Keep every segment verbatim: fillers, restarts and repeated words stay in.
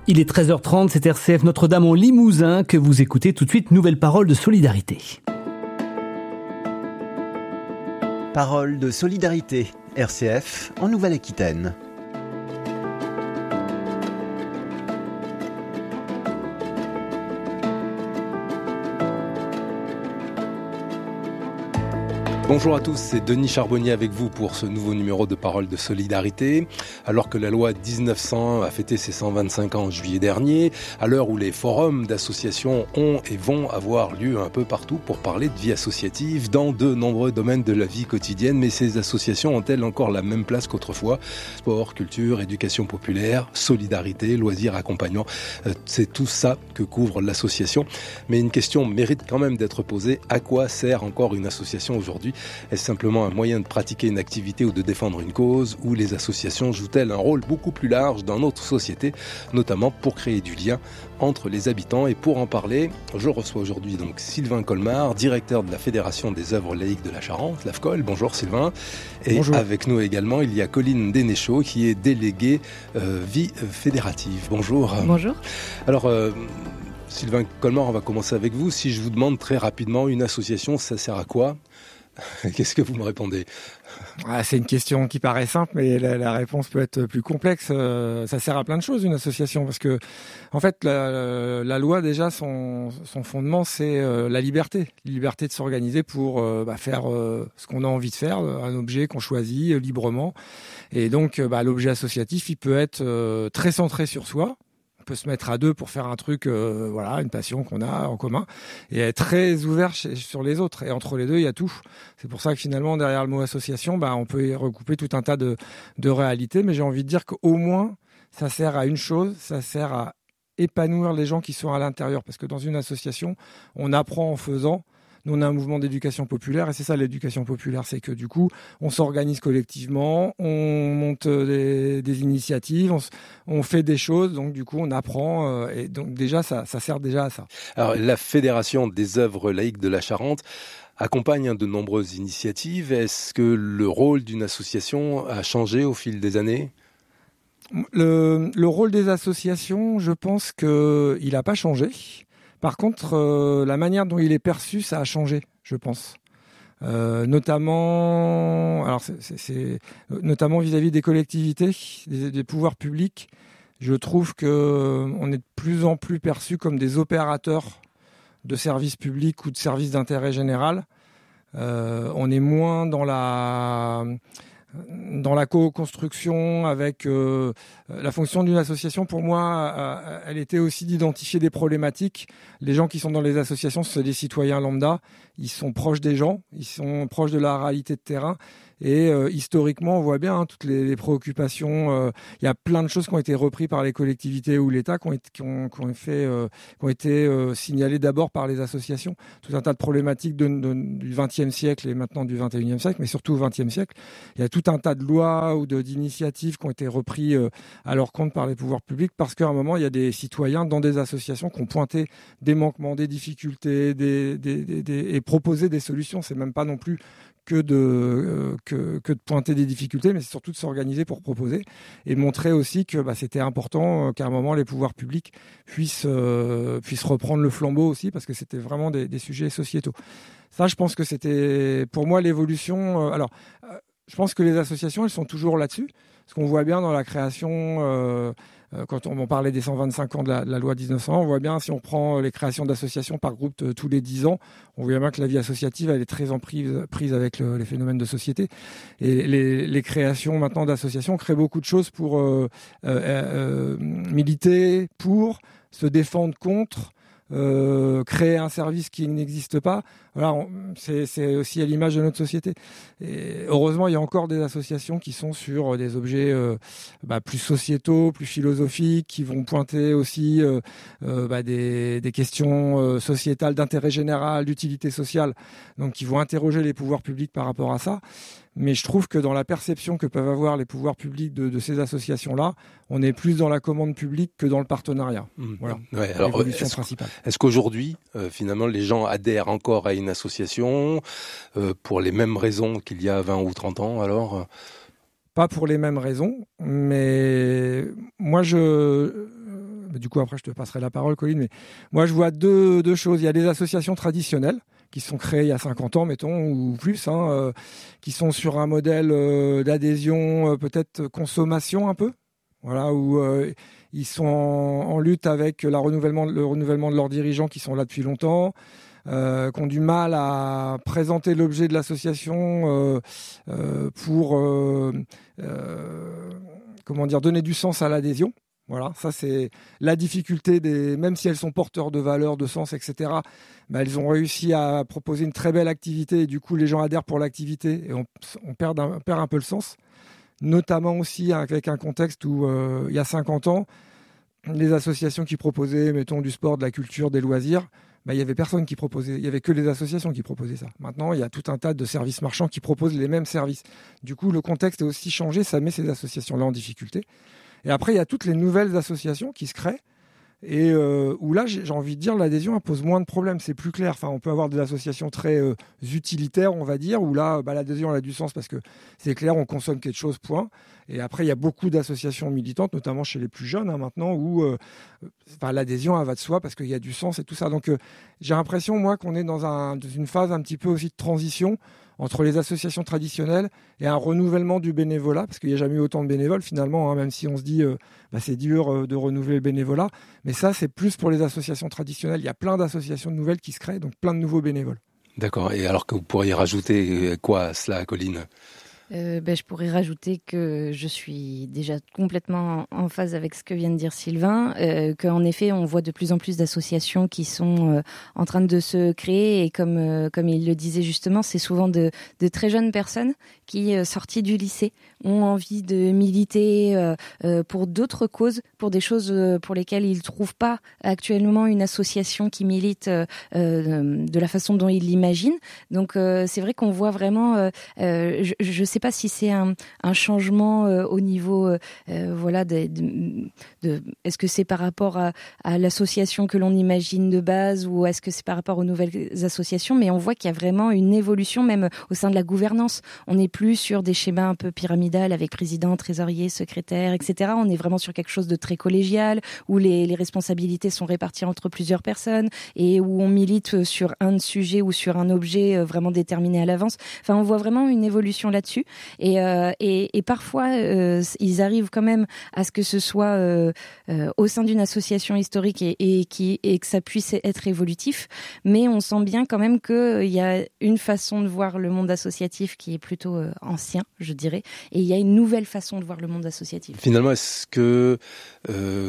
Il est treize heures trente, c'est R C F Notre-Dame en Limousin que vous écoutez tout de suite. Nouvelle parole de solidarité. Parole de solidarité, R C F en Nouvelle-Aquitaine. Bonjour à tous, c'est Denis Charbonnier avec vous pour ce nouveau numéro de Parole de solidarité. Alors que la loi dix-neuf cent un a fêté ses cent vingt-cinq ans en juillet dernier, à l'heure où les forums d'associations ont et vont avoir lieu un peu partout pour parler de vie associative dans de nombreux domaines de la vie quotidienne, mais ces associations ont-elles encore la même place qu'autrefois ? Sport, culture, éducation populaire, solidarité, loisirs, accompagnement, c'est tout ça que couvre l'association. Mais une question mérite quand même d'être posée, à quoi sert encore une association aujourd'hui ? Est-ce simplement un moyen de pratiquer une activité ou de défendre une cause, ou les associations jouent-elles un rôle beaucoup plus large dans notre société, notamment pour créer du lien entre les habitants? Et pour en parler, je reçois aujourd'hui donc Sylvain Colmar, directeur de la Fédération des œuvres laïques de la Charente, l'A F C O L. Bonjour Sylvain. Et Bonjour. Avec nous également, il y a Colline Dénéchaud qui est déléguée euh, vie fédérative. Bonjour. Bonjour. Alors, euh, Sylvain Colmar, on va commencer avec vous. Si je vous demande très rapidement, une association, ça sert à quoi ? Qu'est-ce que vous me répondez ? Ah, c'est une question qui paraît simple, mais la, la réponse peut être plus complexe. Euh, ça sert à plein de choses, une association, parce que, en fait, la, la loi, déjà, son, son fondement, c'est euh, la liberté. La liberté de s'organiser pour euh, bah, faire euh, ce qu'on a envie de faire, un objet qu'on choisit euh, librement. Et donc, bah, l'objet associatif, il peut être euh, très centré sur soi. On peut se mettre à deux pour faire un truc, euh, voilà, une passion qu'on a en commun, et être très ouvert chez, sur les autres. Et entre les deux, il y a tout. C'est pour ça que finalement, derrière le mot association, bah, on peut y recouper tout un tas de, de réalités. Mais j'ai envie de dire qu'au moins, ça sert à une chose, ça sert à épanouir les gens qui sont à l'intérieur. Parce que dans une association, on apprend en faisant. Nous, on a un mouvement d'éducation populaire, et c'est ça l'éducation populaire, c'est que du coup, on s'organise collectivement, on monte des, des initiatives, on, on fait des choses, donc du coup, on apprend, euh, et donc déjà, ça, ça sert déjà à ça. Alors, la Fédération des œuvres laïques de la Charente accompagne de nombreuses initiatives. Est-ce que le rôle d'une association a changé au fil des années ? Le, le rôle des associations, je pense qu'il n'a pas changé. Par contre, euh, la manière dont il est perçu, ça a changé, je pense. Euh, notamment, alors c'est, c'est, c'est, notamment vis-à-vis des collectivités, des, des pouvoirs publics. Je trouve qu'on est de plus en plus perçus comme des opérateurs de services publics ou de services d'intérêt général. Euh, on est moins dans la... dans la co-construction avec euh, la fonction d'une association. Pour moi, euh, elle était aussi d'identifier des problématiques. Les gens qui sont dans les associations, c'est des citoyens lambda. Ils sont proches des gens, ils sont proches de la réalité de terrain. Et euh, historiquement, on voit bien hein, toutes les, les préoccupations. Il euh, y a plein de choses qui ont été reprises par les collectivités ou l'État, qui ont été, qui ont, qui ont fait, euh, qui ont été euh, signalées d'abord par les associations. Tout un tas de problématiques de, de, du vingtième siècle et maintenant du vingt et unième siècle, mais surtout au vingtième siècle. Il y a tout un tas de lois ou de, d'initiatives qui ont été reprises euh, à leur compte par les pouvoirs publics, parce qu'à un moment, il y a des citoyens dans des associations qui ont pointé des manquements, des difficultés, des, des, des, des, et proposé des solutions. C'est même pas non plus que de, euh, que, que de pointer des difficultés, mais c'est surtout de s'organiser pour proposer et montrer aussi que bah, c'était important euh, qu'à un moment les pouvoirs publics puissent, euh, puissent reprendre le flambeau aussi, parce que c'était vraiment des, des sujets sociétaux. Ça, je pense que c'était pour moi l'évolution. Euh, alors, euh, je pense que les associations, elles sont toujours là-dessus. Ce qu'on voit bien dans la création, euh, euh, quand on, on parlait des cent vingt-cinq ans de la, de la loi dix-neuf cent un, on voit bien, si on prend les créations d'associations par groupe de, tous les dix ans, on voit bien que la vie associative, elle est très en prise, prise avec le, les phénomènes de société. Et les, les créations maintenant d'associations créent beaucoup de choses pour euh, euh, euh, militer, pour se défendre contre, Euh, créer un service qui n'existe pas. Voilà, on, c'est, c'est aussi à l'image de notre société. Et heureusement, il y a encore des associations qui sont sur des objets euh, bah, plus sociétaux, plus philosophiques, qui vont pointer aussi euh, euh, bah, des, des questions euh, sociétales d'intérêt général, d'utilité sociale, donc qui vont interroger les pouvoirs publics par rapport à ça. Mais je trouve que dans la perception que peuvent avoir les pouvoirs publics de, de ces associations-là, on est plus dans la commande publique que dans le partenariat. Mmh. Voilà, ouais, alors, l'évolution est-ce, principale. Est-ce qu'aujourd'hui, euh, finalement, les gens adhèrent encore à une association euh, pour les mêmes raisons qu'il y a vingt ou trente ans, alors ? Pas pour les mêmes raisons, mais moi, je... du coup après je te passerai la parole, Colline, mais moi je vois deux, deux choses. Il y a des associations traditionnelles qui sont créées il y a cinquante ans, mettons, ou plus, hein, euh, qui sont sur un modèle euh, d'adhésion, euh, peut-être consommation un peu, voilà, où euh, ils sont en, en lutte avec la renouvellement, le renouvellement de leurs dirigeants qui sont là depuis longtemps, euh, qui ont du mal à présenter l'objet de l'association euh, euh, pour euh, euh, comment dire, donner du sens à l'adhésion. Voilà, ça c'est la difficulté des, même si elles sont porteurs de valeurs, de sens, et cetera. Ben, elles ont réussi à proposer une très belle activité et du coup les gens adhèrent pour l'activité et on, on perd, un, perd un peu le sens. Notamment aussi avec un contexte où euh, il y a cinquante ans, les associations qui proposaient, mettons, du sport, de la culture, des loisirs, ben, il y avait personne qui proposait, il y avait que les associations qui proposaient ça. Maintenant, il y a tout un tas de services marchands qui proposent les mêmes services. Du coup, le contexte est aussi changé, ça met ces associations-là en difficulté. Et après, il y a toutes les nouvelles associations qui se créent et euh, où là, j'ai envie de dire, l'adhésion pose moins de problèmes, c'est plus clair. Enfin, on peut avoir des associations très euh, utilitaires, on va dire, où là, bah, l'adhésion elle a du sens parce que c'est clair, on consomme quelque chose, point. Et après, il y a beaucoup d'associations militantes, notamment chez les plus jeunes hein, maintenant, où euh, enfin, l'adhésion elle va de soi parce qu'il y a du sens et tout ça. Donc, euh, j'ai l'impression, moi, qu'on est dans, un, dans une phase un petit peu aussi de transition entre les associations traditionnelles et un renouvellement du bénévolat, parce qu'il n'y a jamais eu autant de bénévoles finalement, hein, même si on se dit euh, bah, c'est dur euh, de renouveler le bénévolat, mais ça c'est plus pour les associations traditionnelles. Il y a plein d'associations nouvelles qui se créent, donc plein de nouveaux bénévoles. D'accord, et alors que vous pourriez rajouter quoi à cela, Colline ? Euh, ben, je pourrais rajouter que je suis déjà complètement en phase avec ce que vient de dire Sylvain, euh, qu'en effet on voit de plus en plus d'associations qui sont euh, en train de se créer et comme euh, comme il le disait justement, c'est souvent de, de très jeunes personnes qui, euh, sorties du lycée, ont envie de militer euh, euh, pour d'autres causes, pour des choses euh, pour lesquelles ils trouvent pas actuellement une association qui milite euh, euh, de la façon dont ils l'imaginent. Donc euh, c'est vrai qu'on voit vraiment, euh, euh, je, je sais pas si c'est un, un changement euh, au niveau, euh, voilà, de, de, de, est-ce que c'est par rapport à, à l'association que l'on imagine de base ou est-ce que c'est par rapport aux nouvelles associations, mais on voit qu'il y a vraiment une évolution même au sein de la gouvernance. On n'est plus sur des schémas un peu pyramidal avec président, trésorier, secrétaire, et cetera. On est vraiment sur quelque chose de très collégial où les, les responsabilités sont réparties entre plusieurs personnes et où on milite sur un sujet ou sur un objet vraiment déterminé à l'avance. Enfin, on voit vraiment une évolution là-dessus. Et, euh, et, et parfois, euh, ils arrivent quand même à ce que ce soit euh, euh, au sein d'une association historique et, et, qui, et que ça puisse être évolutif. Mais on sent bien quand même qu'il y a une façon de voir le monde associatif qui est plutôt euh, ancien, je dirais. Et il y a une nouvelle façon de voir le monde associatif. Finalement, est-ce que euh,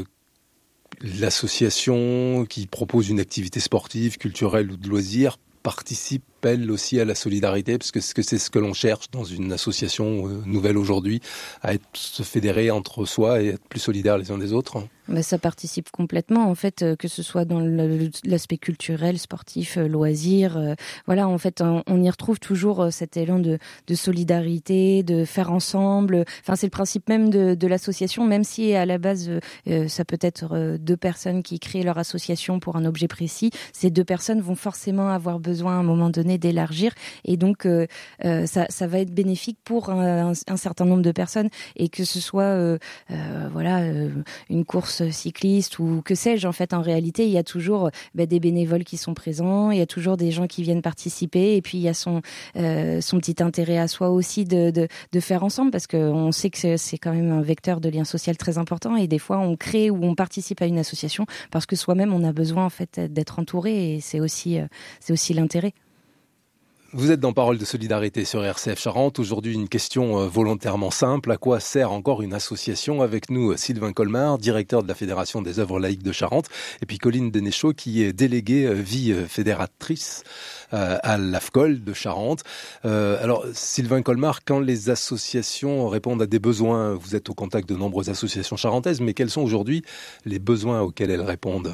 l'association qui propose une activité sportive, culturelle ou de loisirs participe elle aussi à la solidarité, parce que c'est ce que l'on cherche dans une association euh, nouvelle aujourd'hui, à être, se fédérer entre soi et être plus solidaires les uns des autres. Ben, ça participe complètement, en fait, euh, que ce soit dans le, l'aspect culturel, sportif, euh, loisir. Euh, voilà, en fait, on, on y retrouve toujours euh, cet élan de, de solidarité, de faire ensemble. Enfin, c'est le principe même de, de l'association, même si à la base, euh, ça peut être euh, deux personnes qui créent leur association pour un objet précis. Ces deux personnes vont forcément avoir besoin à un moment donné d'élargir, et donc euh, euh, ça, ça va être bénéfique pour un, un certain nombre de personnes, et que ce soit euh, euh, voilà euh, une course cycliste ou que sais-je. En fait, en réalité, il y a toujours bah, des bénévoles qui sont présents, il y a toujours des gens qui viennent participer, et puis il y a son euh, son petit intérêt à soi aussi de de, de faire ensemble, parce que on sait que c'est, c'est quand même un vecteur de lien social très important, et des fois on crée ou on participe à une association parce que soi-même on a besoin en fait d'être entouré, et c'est aussi euh, c'est aussi l'intérêt. Vous êtes dans Parole de solidarité sur R C F Charente. Aujourd'hui, une question volontairement simple. À quoi sert encore une association? Avec nous, Sylvain Colmar, directeur de la Fédération des œuvres laïques de Charente, et puis Colline Denéchaud, qui est déléguée vie fédératrice à l'A F C O L de Charente. Euh, alors, Sylvain Colmar, quand les associations répondent à des besoins, vous êtes au contact de nombreuses associations charentaises, mais quels sont aujourd'hui les besoins auxquels elles répondent?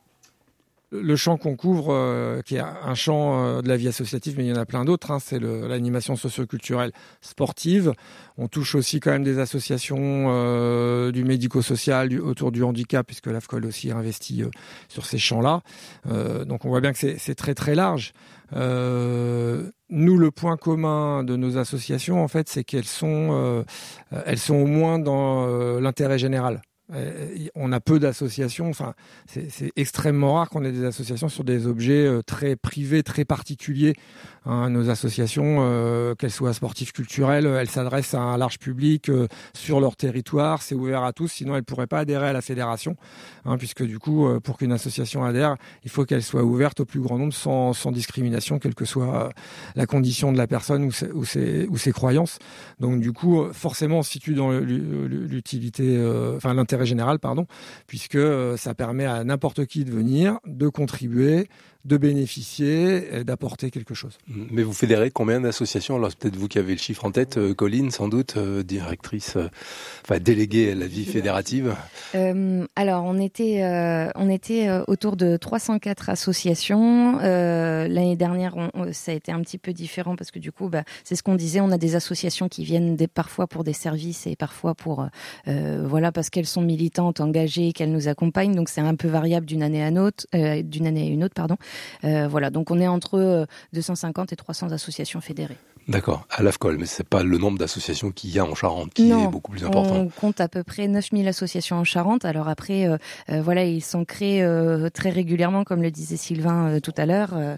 Le champ qu'on couvre, euh, qui est un champ euh, de la vie associative, mais il y en a plein d'autres, hein, c'est le, l'animation socio-culturelle sportive. On touche aussi quand même des associations euh, du médico-social, du, autour du handicap, puisque l'A F C O L aussi investit euh, sur ces champs-là. Euh, donc on voit bien que c'est, c'est très très large. Euh, nous, le point commun de nos associations, en fait, c'est qu'elles sont, euh, elles sont au moins dans euh, l'intérêt général. Euh, on a peu d'associations, enfin, c'est, c'est extrêmement rare qu'on ait des associations sur des objets euh, très privés, très particuliers. Hein, nos associations, euh, qu'elles soient sportives, culturelles, elles s'adressent à un large public euh, sur leur territoire, c'est ouvert à tous, sinon elles ne pourraient pas adhérer à la fédération, hein, puisque du coup, euh, pour qu'une association adhère, il faut qu'elle soit ouverte au plus grand nombre sans, sans discrimination, quelle que soit euh, la condition de la personne ou ses, ou ses, ou ses croyances. Donc du coup, forcément, on se situe dans l'utilité, euh, enfin l'intérêt général, pardon, puisque euh, ça permet à n'importe qui de venir, de contribuer, de bénéficier, et d'apporter quelque chose. Mais vous fédérez combien d'associations? Alors c'est peut-être vous qui avez le chiffre en tête, euh, Colline, sans doute, euh, directrice, euh, enfin déléguée à la vie fédérative. Euh, alors on était, euh, on était euh, autour de trois cent quatre associations. Euh, l'année dernière, on, on, ça a été un petit peu différent parce que du coup, bah, c'est ce qu'on disait, on a des associations qui viennent des, parfois pour des services et parfois pour, euh, voilà, parce qu'elles sont militantes, engagées, qu'elles nous accompagnent. Donc c'est un peu variable d'une année à une autre, euh, d'une année à une autre, pardon. Euh, voilà, donc on est entre deux cent cinquante et trois cents associations fédérées. D'accord, à l'A F C O L, mais c'est pas le nombre d'associations qu'il y a en Charente qui non, est beaucoup plus important. On compte à peu près neuf mille associations en Charente. Alors après, euh, euh, voilà, ils sont créés euh, très régulièrement, comme le disait Sylvain euh, tout à l'heure. Euh,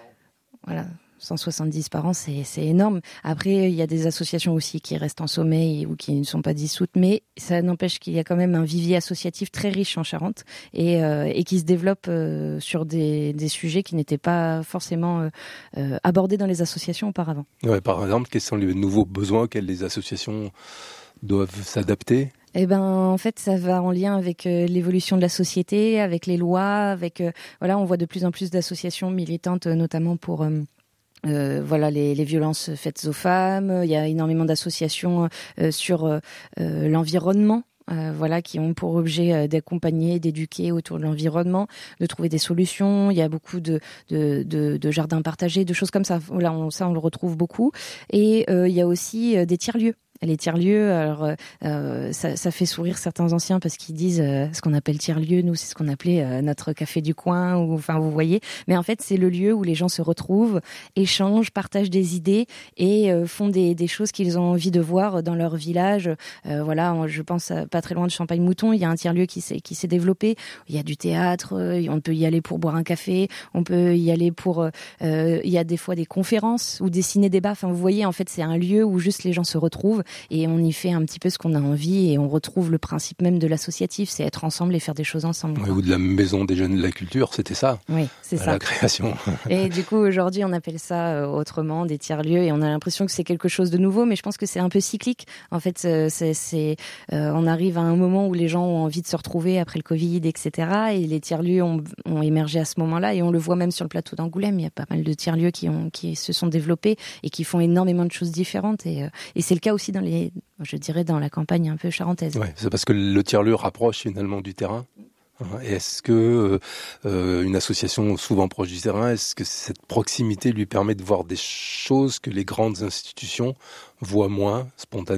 voilà. cent soixante-dix par an, c'est, c'est énorme. Après, il y a des associations aussi qui restent en sommeil ou qui ne sont pas dissoutes, mais ça n'empêche qu'il y a quand même un vivier associatif très riche en Charente et, euh, et qui se développe euh, sur des, des sujets qui n'étaient pas forcément euh, euh, abordés dans les associations auparavant. Ouais, par exemple, quels sont les nouveaux besoins auxquels les associations doivent s'adapter ? Eh ben, en fait, ça va en lien avec euh, l'évolution de la société, avec les lois, avec euh, voilà, on voit de plus en plus d'associations militantes, notamment pour euh, Euh, voilà les, les violences faites aux femmes. Il y a énormément d'associations euh, sur euh, euh, l'environnement. Euh, voilà, qui ont pour objet euh, d'accompagner, d'éduquer autour de l'environnement, de trouver des solutions. Il y a beaucoup de, de, de, de jardins partagés, de choses comme ça. Voilà, on, ça, on le retrouve beaucoup. Et euh, il y a aussi euh, des tiers-lieux. Les tiers-lieux, alors euh, ça, ça fait sourire certains anciens parce qu'ils disent euh, ce qu'on appelle tiers-lieu, nous c'est ce qu'on appelait euh, notre café du coin, ou enfin vous voyez. Mais en fait c'est le lieu où les gens se retrouvent, échangent, partagent des idées et euh, font des, des choses qu'ils ont envie de voir dans leur village. Euh, voilà, je pense à, pas très loin de Champagne-Mouton, il y a un tiers-lieu qui s'est qui s'est développé. Il y a du théâtre, on peut y aller pour boire un café, on peut y aller pour. Euh, il y a des fois des conférences ou des ciné-débats. Enfin vous voyez, en fait c'est un lieu où juste les gens se retrouvent. Et on y fait un petit peu ce qu'on a envie et on retrouve le principe même de l'associatif, c'est être ensemble et faire des choses ensemble. Oui, ou de la maison des jeunes de la culture, c'était ça. Oui, c'est ça. La création. Et du coup, aujourd'hui, on appelle ça euh, autrement, des tiers-lieux, et on a l'impression que c'est quelque chose de nouveau, mais je pense que c'est un peu cyclique. En fait, euh, c'est, c'est, euh, on arrive à un moment où les gens ont envie de se retrouver après le Covid, et cetera. Et les tiers-lieux ont, ont émergé à ce moment-là, et on le voit même sur le plateau d'Angoulême. Il y a pas mal de tiers-lieux qui, ont, qui se sont développés et qui font énormément de choses différentes. Et, euh, et c'est le cas aussi dans les, je dirais, dans la campagne un peu charentaise. Ouais, c'est parce que le tiers-lieu rapproche finalement du terrain. Et est-ce que euh, une association souvent proche du terrain, est-ce que cette proximité lui permet de voir des choses que les grandes institutions voient moins spontanément ?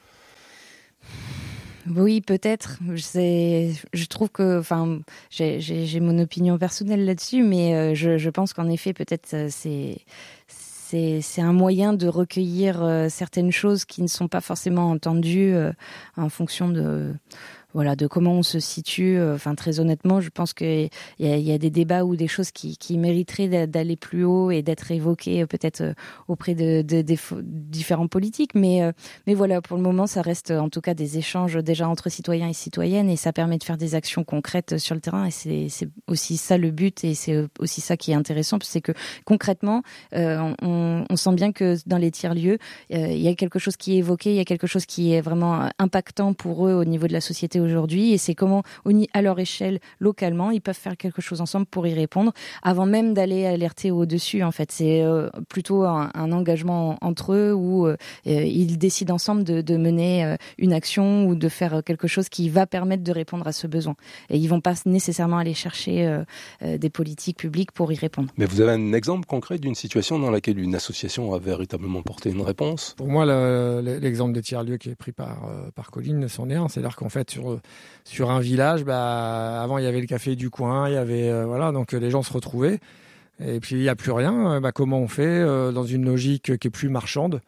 Oui, peut-être. C'est, je trouve que, enfin, j'ai, j'ai, j'ai mon opinion personnelle là-dessus, mais euh, je, je pense qu'en effet, peut-être, euh, c'est, c'est, c'est un moyen de recueillir euh, certaines choses qui ne sont pas forcément entendues euh, en fonction de. Voilà, de comment on se situe. Enfin, très honnêtement, je pense qu'il y a, il y a des débats ou des choses qui, qui mériteraient d'aller plus haut et d'être évoquées peut-être auprès de, de, de différents politiques. Mais, mais voilà, pour le moment, ça reste en tout cas des échanges déjà entre citoyens et citoyennes et ça permet de faire des actions concrètes sur le terrain. Et c'est, c'est aussi ça le but et c'est aussi ça qui est intéressant, c'est que concrètement, euh, on, on sent bien que dans les tiers-lieux, euh, il y a quelque chose qui est évoqué, il y a quelque chose qui est vraiment impactant pour eux au niveau de la société aujourd'hui, et c'est comment, à leur échelle, localement, ils peuvent faire quelque chose ensemble pour y répondre, avant même d'aller alerter au-dessus, en fait. C'est euh, plutôt un, un engagement entre eux, où euh, ils décident ensemble de, de mener euh, une action ou de faire quelque chose qui va permettre de répondre à ce besoin. Et ils vont pas nécessairement aller chercher euh, euh, des politiques publiques pour y répondre. Mais vous avez un exemple concret d'une situation dans laquelle une association a véritablement porté une réponse ? Pour moi, le, l'exemple des tiers-lieux qui est pris par, euh, par Colline, c'en est un. C'est-à-dire qu'en fait, sur sur un village, bah, avant il y avait le café du coin, il y avait euh, voilà, donc les gens se retrouvaient. Et puis il n'y a plus rien. Bah, comment on fait euh, dans une logique qui est plus marchande,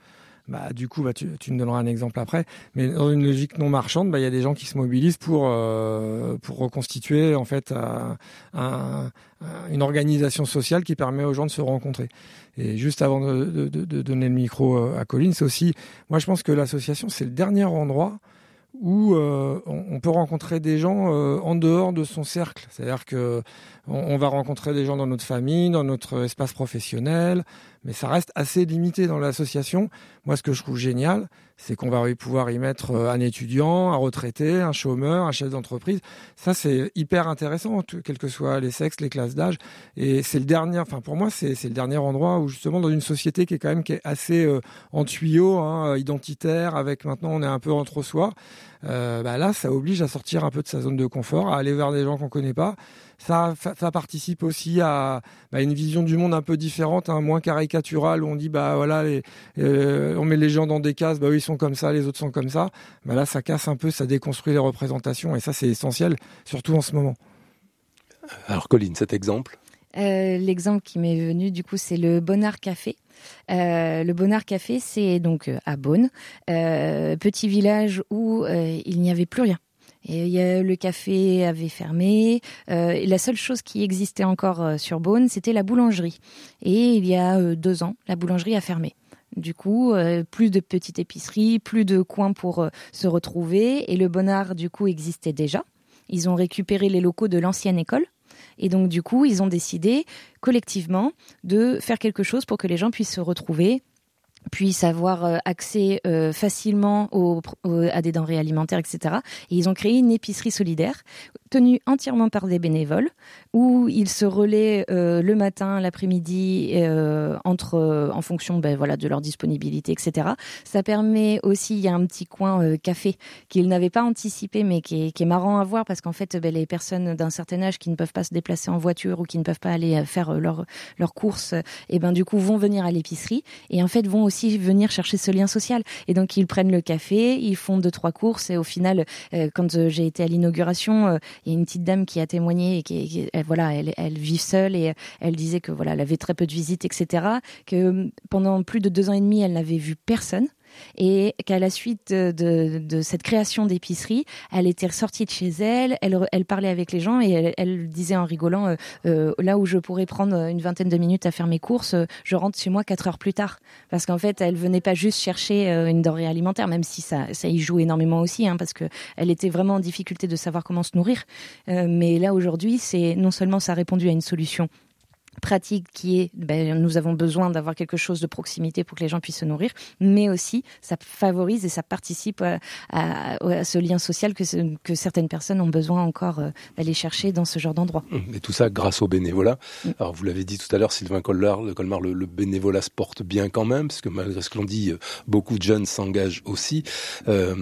bah, du coup, bah, tu, tu me donneras un exemple après. Mais dans une logique non marchande, bah, il y a des gens qui se mobilisent pour, euh, pour reconstituer en fait un, un, une organisation sociale qui permet aux gens de se rencontrer. Et juste avant de, de, de, de donner le micro à Colline, c'est aussi, moi je pense que l'association, c'est le dernier endroit où euh, on, on peut rencontrer des gens euh, en dehors de son cercle. C'est-à-dire que on, on va rencontrer des gens dans notre famille, dans notre espace professionnel, mais ça reste assez limité dans l'association. Moi, ce que je trouve génial, c'est qu'on va pouvoir y mettre un étudiant, un retraité, un chômeur, un chef d'entreprise. Ça, c'est hyper intéressant, quels que soient les sexes, les classes d'âge. Et c'est le dernier, enfin pour moi, c'est, c'est le dernier endroit où justement dans une société qui est quand même qui est assez euh, en tuyau, hein, identitaire, avec maintenant on est un peu entre soi. Euh, bah là, ça oblige à sortir un peu de sa zone de confort, à aller vers des gens qu'on connaît pas. Ça, ça participe aussi à bah, une vision du monde un peu différente, hein, moins caricaturale, où on dit bah voilà, les, euh, on met les gens dans des cases, bah eux ils sont comme ça, les autres sont comme ça. Bah là, ça casse un peu, ça déconstruit les représentations, et ça c'est essentiel, surtout en ce moment. Alors Colline, cet exemple euh, L'exemple qui m'est venu, du coup, c'est le Bonnard Café. Euh, le Bonnard Café, c'est donc euh, à Beaune, euh, petit village où euh, il n'y avait plus rien. Et y a, le café avait fermé. Euh, et la seule chose qui existait encore euh, sur Beaune, c'était la boulangerie. Et il y a euh, deux ans, la boulangerie a fermé. Du coup, euh, plus de petites épiceries, plus de coins pour euh, se retrouver. Et le Bonnard, du coup, existait déjà. Ils ont récupéré les locaux de l'ancienne école. Et donc, du coup, ils ont décidé collectivement de faire quelque chose pour que les gens puissent se retrouver, puissent avoir accès euh, facilement aux, aux, à des denrées alimentaires, et cetera. Et ils ont créé une épicerie solidaire tenue entièrement par des bénévoles où ils se relaient euh, le matin, l'après-midi, euh, entre, euh, en fonction ben, voilà, de leur disponibilité, et cetera. Ça permet aussi, il y a un petit coin euh, café qu'ils n'avaient pas anticipé, mais qui est, qui est marrant à voir parce qu'en fait, ben, les personnes d'un certain âge qui ne peuvent pas se déplacer en voiture ou qui ne peuvent pas aller faire leurs leur courses, et ben, du coup, vont venir à l'épicerie et en fait, vont aussi venir chercher ce lien social. Et donc, ils prennent le café, ils font deux, trois courses et au final, euh, quand euh, j'ai été à l'inauguration, euh, il y a une petite dame qui a témoigné et qui, qui elle, voilà, elle, elle vit seule et elle disait que voilà, elle avait très peu de visites, et cetera. Que pendant plus de deux ans et demi, elle n'avait vu personne. Et qu'à la suite de, de, de cette création d'épicerie, elle était ressortie de chez elle, elle, elle parlait avec les gens et elle, elle disait en rigolant euh, euh, là où je pourrais prendre une vingtaine de minutes à faire mes courses, euh, je rentre chez moi quatre heures plus tard. Parce qu'en fait, elle venait pas juste chercher euh, une denrée alimentaire, même si ça, ça y joue énormément aussi, hein, parce que elle était vraiment en difficulté de savoir comment se nourrir. Euh, mais là, aujourd'hui, c'est non seulement ça a répondu à une solution pratique qui est, ben, nous avons besoin d'avoir quelque chose de proximité pour que les gens puissent se nourrir, mais aussi ça favorise et ça participe à, à, à ce lien social que, ce, que certaines personnes ont besoin encore euh, d'aller chercher dans ce genre d'endroit. Et tout ça grâce au bénévolat. Mmh. Alors vous l'avez dit tout à l'heure, Sylvain Colmar, le, Colmar, le, le bénévolat se porte bien quand même, parce que malgré ce que l'on dit, beaucoup de jeunes s'engagent aussi. Euh,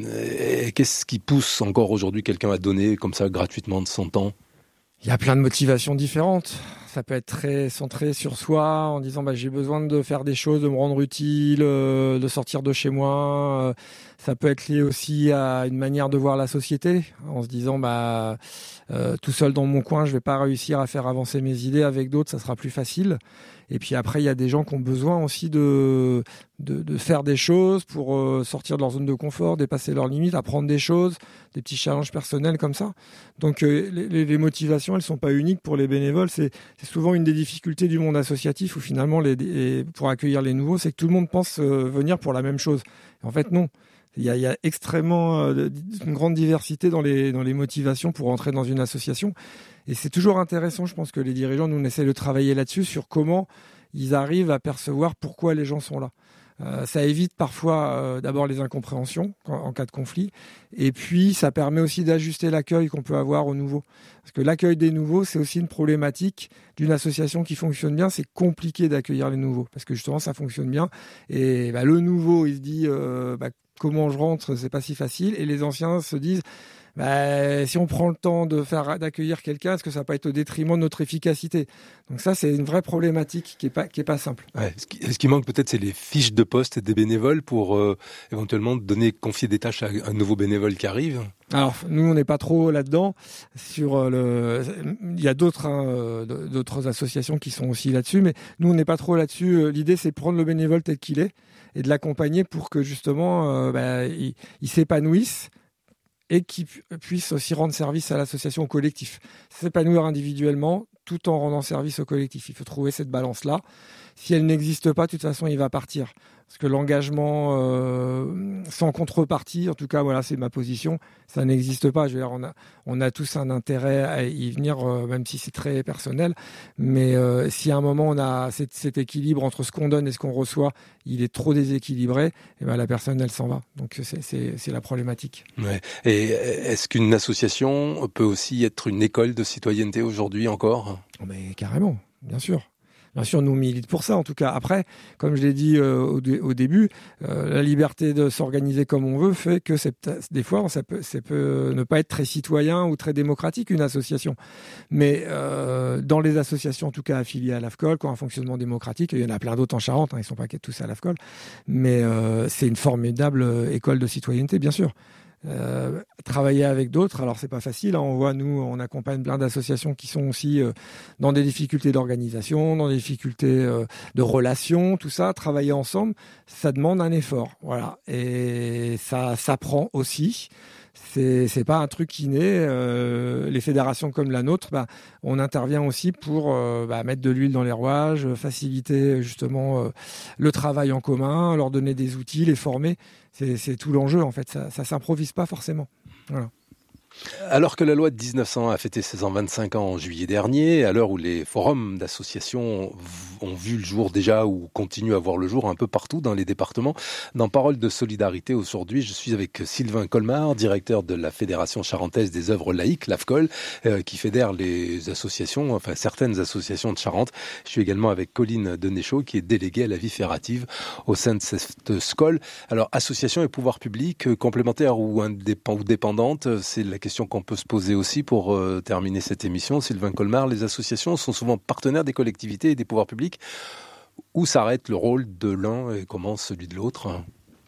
et qu'est-ce qui pousse encore aujourd'hui quelqu'un à donner comme ça gratuitement de son temps ? Il y a plein de motivations différentes. Ça peut être très centré sur soi, en disant bah, j'ai besoin de faire des choses, de me rendre utile, euh, de sortir de chez moi. Euh, ça peut être lié aussi à une manière de voir la société, en se disant bah euh, tout seul dans mon coin, je vais pas réussir à faire avancer mes idées. Avec d'autres, ça sera plus facile. Et puis après, il y a des gens qui ont besoin aussi de, de, de faire des choses pour euh, sortir de leur zone de confort, dépasser leurs limites, apprendre des choses, des petits challenges personnels comme ça. Donc euh, les, les motivations, elles sont pas uniques pour les bénévoles. C'est, c'est souvent une des difficultés du monde associatif où finalement, les, les, pour accueillir les nouveaux, c'est que tout le monde pense euh, venir pour la même chose. En fait, non. Il y a, il y a extrêmement euh, une grande diversité dans les, dans les motivations pour entrer dans une association. Et c'est toujours intéressant, je pense que les dirigeants, nous, on essaie de travailler là-dessus, sur comment ils arrivent à percevoir pourquoi les gens sont là. Euh, ça évite parfois euh, d'abord les incompréhensions en, en cas de conflit, et puis ça permet aussi d'ajuster l'accueil qu'on peut avoir aux nouveaux. Parce que l'accueil des nouveaux, c'est aussi une problématique d'une association qui fonctionne bien. C'est compliqué d'accueillir les nouveaux, parce que justement ça fonctionne bien. Et bah, le nouveau, il se dit euh, bah, comment je rentre, c'est pas si facile, et les anciens se disent bah, si on prend le temps de faire d'accueillir quelqu'un, est-ce que ça va pas être au détriment de notre efficacité? Donc ça, c'est une vraie problématique qui est pas qui est pas simple. Ouais, ce, qui, ce qui manque peut-être, c'est les fiches de poste des bénévoles pour euh, éventuellement donner confier des tâches à un nouveau bénévole qui arrive. Alors nous, on n'est pas trop là-dedans. Sur le, il y a d'autres hein, d'autres associations qui sont aussi là-dessus, mais nous, on n'est pas trop là-dessus. L'idée, c'est de prendre le bénévole tel qu'il est et de l'accompagner pour que justement, euh, bah, il, il s'épanouisse et qu'il puisse aussi rendre service à l'association, au collectif. S'épanouir individuellement tout en rendant service au collectif. Il faut trouver cette balance-là. Si elle n'existe pas, de toute façon, il va partir. Parce que l'engagement euh, sans contrepartie, en tout cas, voilà, c'est ma position, ça n'existe pas. Je veux dire, on a, on a tous un intérêt à y venir, euh, même si c'est très personnel. Mais euh, si à un moment, on a cet, cet équilibre entre ce qu'on donne et ce qu'on reçoit, il est trop déséquilibré, et ben, la personne, elle s'en va. Donc, c'est, c'est, c'est la problématique. Ouais. Et est-ce qu'une association peut aussi être une école de citoyenneté aujourd'hui encore ? Mais carrément, bien sûr. Bien sûr, nous milite pour ça, en tout cas. Après, comme je l'ai dit euh, au, dé- au début, euh, la liberté de s'organiser comme on veut fait que c'est, des fois, ça peut, ça peut ne pas être très citoyen ou très démocratique, une association. Mais euh, dans les associations, en tout cas affiliées à l'A F C O L, qui ont un fonctionnement démocratique, il y en a plein d'autres en Charente, hein, ils ne sont pas tous à l'A F C O L, mais euh, c'est une formidable école de citoyenneté, bien sûr. Euh, travailler avec d'autres, alors c'est pas facile, hein. On voit, nous, on accompagne plein d'associations qui sont aussi euh, dans des difficultés d'organisation, dans des difficultés euh, de relations, tout ça. Travailler ensemble, ça demande un effort, voilà, et ça s'apprend aussi. C'est, c'est pas un truc inné. Euh, les fédérations comme la nôtre, bah, on intervient aussi pour euh, bah, mettre de l'huile dans les rouages, faciliter justement euh, le travail en commun, leur donner des outils, les former. C'est, c'est tout l'enjeu, en fait. Ça, ça s'improvise pas forcément. Voilà. Alors que la loi de dix-neuf cents a fêté ses cent vingt-cinq ans en juillet dernier, à l'heure où les forums d'associations ont vu le jour déjà ou continuent à voir le jour un peu partout dans les départements, dans Parole de solidarité aujourd'hui, je suis avec Sylvain Colmar, directeur de la Fédération charentaise des œuvres laïques, l'A F C O L, euh, qui fédère les associations, enfin certaines associations de Charente. Je suis également avec Colline Denéchaud, qui est déléguée à la vie fédérative au sein de cette S C O L. Alors, association et pouvoir public, euh, complémentaires ou, indép- ou dépendantes, c'est la question qu'on peut se poser aussi pour euh, terminer cette émission. Sylvain Colmar, les associations sont souvent partenaires des collectivités et des pouvoirs publics. Où s'arrête le rôle de l'un et commence celui de l'autre ?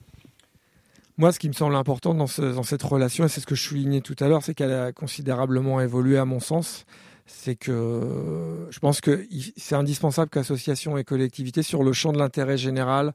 Moi, ce qui me semble important dans, ce, dans cette relation, et c'est ce que je soulignais tout à l'heure, c'est qu'elle a considérablement évolué à mon sens. C'est que je pense que c'est indispensable qu'associations et collectivités, sur le champ de l'intérêt général,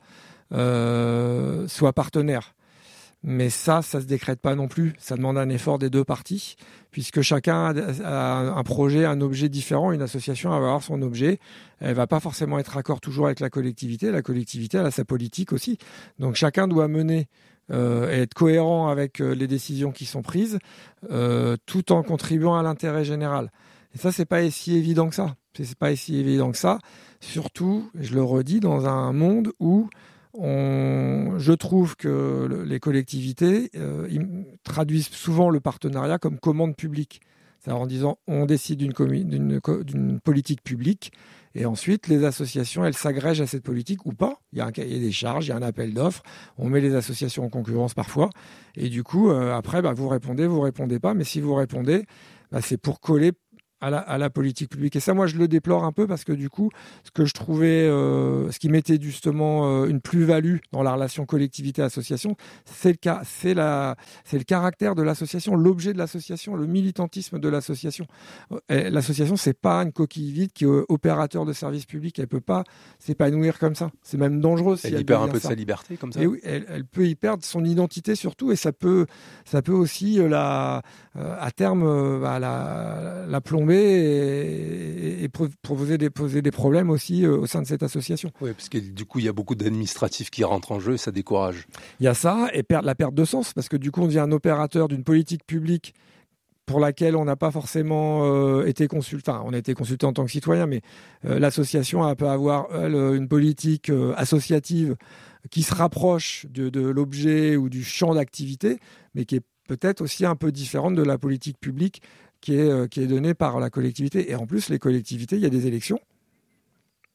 euh, soient partenaires. Mais ça, ça se décrète pas non plus. Ça demande un effort des deux parties, puisque chacun a un projet, un objet différent. Une association va avoir son objet. Elle va pas forcément être d'accord toujours avec la collectivité. La collectivité, elle a sa politique aussi. Donc chacun doit mener euh, et être cohérent avec euh, les décisions qui sont prises, euh, tout en contribuant à l'intérêt général. Et ça, c'est pas si évident que ça. C'est pas si évident que ça. Surtout, je le redis, dans un monde où On, je trouve que le, les collectivités euh, traduisent souvent le partenariat comme commande publique. C'est-à-dire en disant on décide d'une, commu- d'une, d'une politique publique et ensuite les associations, elles s'agrègent à cette politique ou pas. Il y a un cahier des charges, il y a un appel d'offres, on met les associations en concurrence parfois et du coup euh, après bah, vous répondez, vous répondez pas, mais si vous répondez, bah, c'est pour coller À la, à la politique publique. Et ça, moi, je le déplore un peu parce que du coup, ce que je trouvais, euh, ce qui mettait justement euh, une plus-value dans la relation collectivité-association, c'est le cas, c'est la, c'est le caractère de l'association, l'objet de l'association, le militantisme de l'association. Et l'association, c'est pas une coquille vide qui est opérateur de services publics. Elle peut pas s'épanouir comme ça. C'est même dangereux. Si elle, elle y perd un peu ça. de sa liberté comme ça. Et oui, elle, elle peut y perdre son identité surtout, et ça peut, ça peut aussi euh, la, euh, à terme, euh, bah, la, la plomber. Et, et proposer des, poser des problèmes aussi euh, au sein de cette association. Oui, parce que du coup, il y a beaucoup d'administratifs qui rentrent en jeu et ça décourage. Il y a ça, et perdre, la perte de sens, parce que du coup, on devient un opérateur d'une politique publique pour laquelle on n'a pas forcément euh, été consulté. Enfin, on a été consulté en tant que citoyen, mais euh, l'association elle, peut avoir elle, une politique euh, associative qui se rapproche de, de l'objet ou du champ d'activité, mais qui est peut-être aussi un peu différente de la politique publique qui est, euh, qui est donnée par la collectivité. Et en plus, les collectivités, il y a des élections.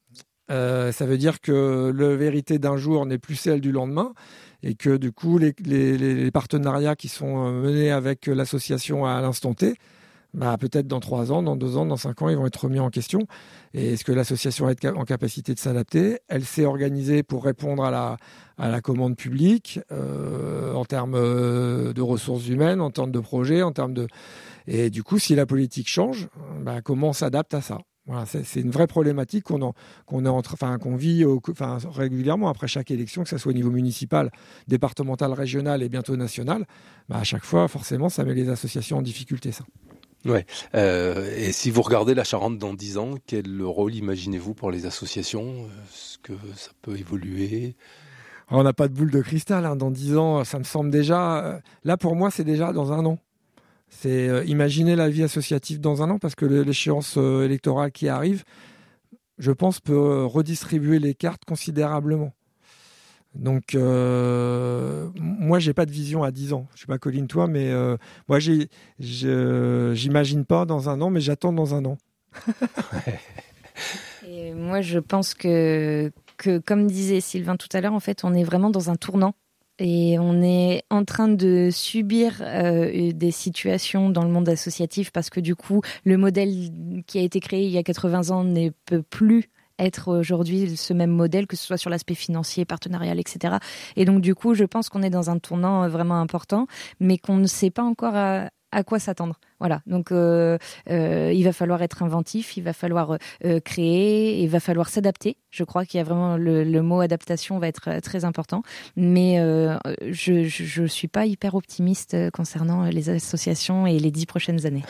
Euh, ça veut dire que la vérité d'un jour n'est plus celle du lendemain et que du coup, les, les, les partenariats qui sont menés avec l'association à l'instant T, bah, peut-être dans trois ans, dans deux ans, dans cinq ans, ils vont être remis en question. Et est-ce que l'association va être en capacité de s'adapter ? Elle s'est organisée pour répondre à la, à la commande publique euh, en termes de ressources humaines, en termes de projets, en termes de... Et du coup, si la politique change, bah, comment on s'adapte à ça ? Voilà, c'est, c'est une vraie problématique qu'on, en, qu'on, est en, enfin, qu'on vit au, enfin, régulièrement après chaque élection, que ce soit au niveau municipal, départemental, régional et bientôt national. Bah, à chaque fois, forcément, ça met les associations en difficulté, ça. Ouais. Euh, et si vous regardez la Charente dans dix ans, quel rôle imaginez-vous pour les associations ? Est-ce que ça peut évoluer ? On n'a pas de boule de cristal. Hein. Dans dix ans, ça me semble déjà... Là, pour moi, c'est déjà dans un an. C'est euh, imaginer la vie associative dans un an, parce que l'échéance euh, électorale qui arrive, je pense, peut euh, redistribuer les cartes considérablement. Donc, euh, moi, j'ai pas de vision à dix ans. Je sais pas, Colline, toi, mais euh, moi, j'ai, je, j'imagine pas dans un an, mais j'attends dans un an. Et moi, je pense que, que, comme disait Sylvain tout à l'heure, en fait, on est vraiment dans un tournant. Et on est en train de subir euh, des situations dans le monde associatif parce que du coup, le modèle qui a été créé il y a quatre-vingts ans ne peut plus être aujourd'hui ce même modèle, que ce soit sur l'aspect financier, partenarial, et cetera. Et donc du coup, je pense qu'on est dans un tournant vraiment important, mais qu'on ne sait pas encore à, à quoi s'attendre. Voilà, donc euh, euh, il va falloir être inventif, il va falloir euh, créer, il va falloir s'adapter. Je crois qu'il y a vraiment le, le mot adaptation va être très important, mais euh, je, je je suis pas hyper optimiste concernant les associations et les dix prochaines années.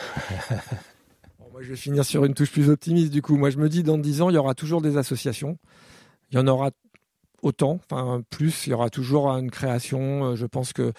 Bon, moi, je vais finir sur une touche plus optimiste du coup. Moi, je me dis dans dix ans, il y aura toujours des associations, il y en aura autant, enfin plus, il y aura toujours une création. Je pense que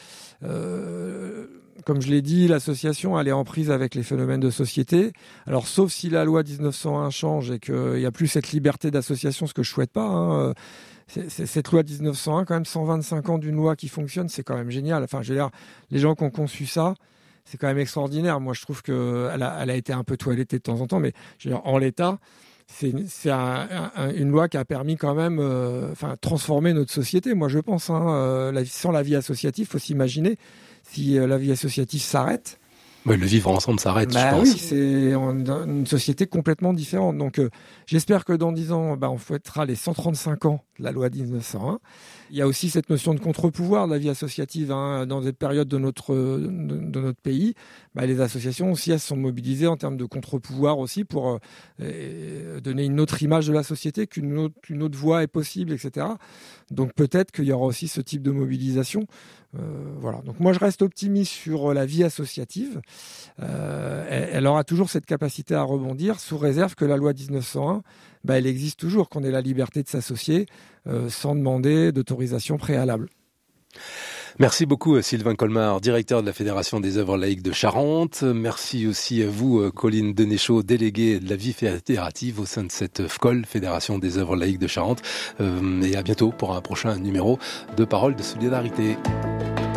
euh, comme je l'ai dit, l'association, elle est en prise avec les phénomènes de société. Alors, sauf si la loi dix-neuf cent un change et qu'il n'y a plus cette liberté d'association, ce que je ne souhaite pas. Hein. C'est, c'est, cette loi dix-neuf cent un, quand même, cent vingt-cinq ans d'une loi qui fonctionne, c'est quand même génial. Enfin, je veux dire, les gens qui ont conçu ça, c'est quand même extraordinaire. Moi, je trouve qu'elle a, elle a été un peu toilettée de temps en temps, mais je veux dire, en l'état, c'est, c'est un, un, une loi qui a permis quand même, euh, enfin, transformer notre société. Moi, je pense, hein, euh, la, sans la vie associative, il faut s'imaginer. Si la vie associative s'arrête, ouais, le vivre ensemble s'arrête, bah je pense. Oui, c'est une société complètement différente. Donc, euh, j'espère que dans dix ans, bah, on fêtera les cent trente-cinq ans de la loi dix-neuf cent un. Il y a aussi cette notion de contre-pouvoir de la vie associative. Hein, dans des périodes de notre, de, de notre pays, bah, les associations aussi, elles sont mobilisées en termes de contre-pouvoir aussi pour euh, donner une autre image de la société, qu'une autre, une autre voie est possible, et cetera. Donc, peut-être qu'il y aura aussi ce type de mobilisation. Euh, voilà. Donc moi je reste optimiste sur la vie associative. Euh, elle, elle aura toujours cette capacité à rebondir sous réserve que la loi dix-neuf cent un, bah, elle existe toujours, qu'on ait la liberté de s'associer euh, sans demander d'autorisation préalable. Merci beaucoup Sylvain Colmar, directeur de la Fédération des œuvres laïques de Charente. Merci aussi à vous Colline Denéchaud, déléguée de la vie fédérative au sein de cette F C O L, Fédération des œuvres laïques de Charente. Euh, et à bientôt pour un prochain numéro de Paroles de solidarité.